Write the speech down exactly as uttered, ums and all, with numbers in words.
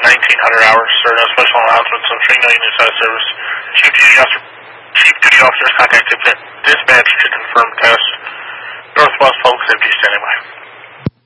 nineteen hundred hours, sir. No special announcements of three million new side service. Chief Duty Officer, Chief Duty Officers contacted dispatch to confirm test. Northwest Public Safety standing by.